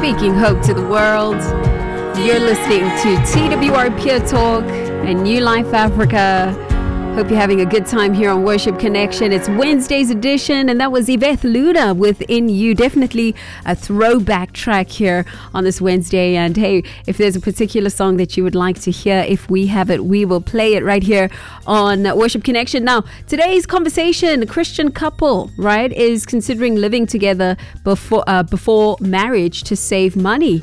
speaking hope to the world. You're listening to TWR Pure Talk and New Life Africa. Hope you're having a good time here on Worship Connection. It's Wednesday's edition, and that was Yvette Luna with In You. Definitely a throwback track here on this Wednesday. And hey, if there's a particular song that you would like to hear, if we have it, we will play it right here on Worship Connection. Now, today's conversation, a Christian couple, right, is considering living together before marriage to save money.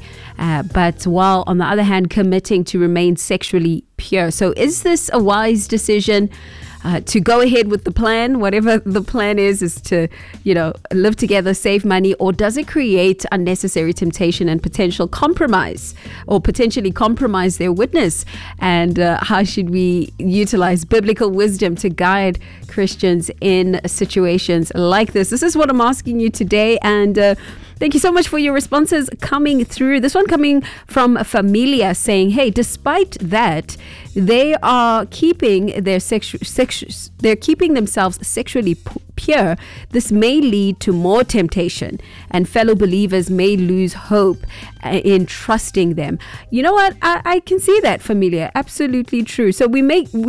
But while on the other hand, committing to remain sexually pure. So is this a wise decision to go ahead with the plan, whatever the plan is to, live together, save money, or does it create unnecessary temptation and potential compromise or potentially compromise their witness? And how should we utilize biblical wisdom to guide Christians in situations like this? This is what I'm asking you today. And thank you so much for your responses coming through. This one coming from Familia saying, hey, despite that, they are keeping their they're keeping themselves sexually pure. This may lead to more temptation, and fellow believers may lose hope in trusting them. You know what? I can see that, Familia. Absolutely true. So we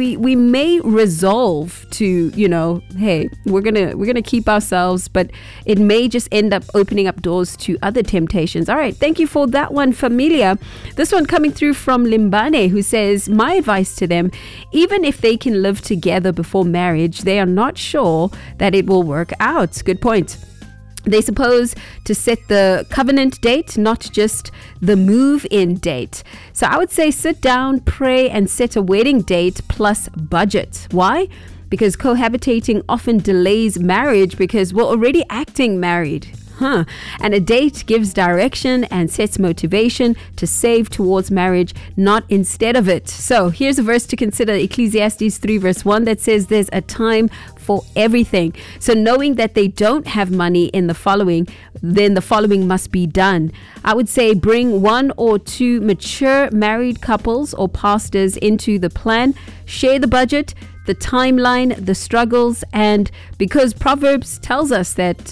may resolve to, hey, we're gonna keep ourselves, but it may just end up opening up doors to other temptations. All right, thank you for that one, Familia. This one coming through from Limbane, who says, my advice to them, even if they can live together before marriage, they are not sure that it will work out. Good point. They suppose to set the covenant date, not just the move-in date. So I would say sit down, pray, and set a wedding date plus budget. Why? Because cohabitating often delays marriage because we're already acting married. And a date gives direction and sets motivation to save towards marriage, not instead of it. So here's a verse to consider, Ecclesiastes 3 verse 1, that says there's a time for everything. So knowing that they don't have money in the following, then the following must be done. I would say bring 1 or 2 mature married couples or pastors into the plan, share the budget, the timeline, the struggles, and because Proverbs tells us that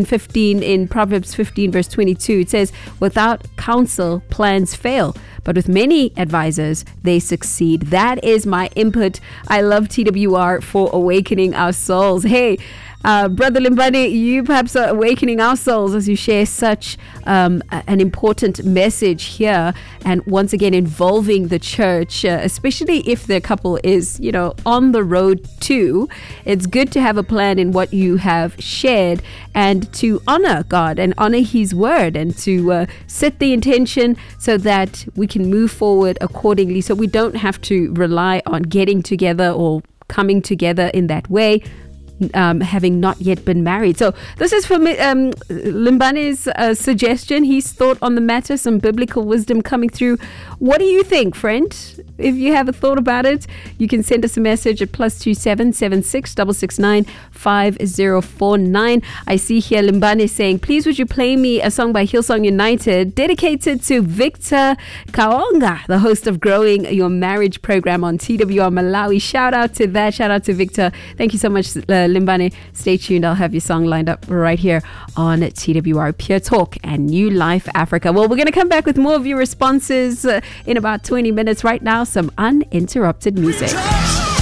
in Proverbs 15 verse 22, it says, without counsel, plans fail, but with many advisors, they succeed. That is my input. I love TWR for awakening our souls. Hey, Brother Limbane, you perhaps are awakening our souls as you share such an important message here, and once again involving the church, especially if the couple is, on the road too. It's good to have a plan in what you have shared and to honor God and honor His word and to set the intention so that we can move forward accordingly, so we don't have to rely on getting together or coming together in that way, having not yet been married. So this is for Limbane's suggestion, his thought on the matter, some biblical wisdom coming through. What do you think, friend? If you have a thought about it, you can send us a message at +27 76 669 5049. I see here Limbane saying, please would you play me a song by Hillsong United dedicated to Victor Kaonga, the host of Growing Your Marriage program on TWR Malawi. Shout out to that. Shout out to Victor. Thank you so much, Limbane. Stay tuned. I'll have your song lined up right here on TWR Pure Talk and New Life Africa. Well, we're going to come back with more of your responses in about 20 minutes. Right now, some uninterrupted music.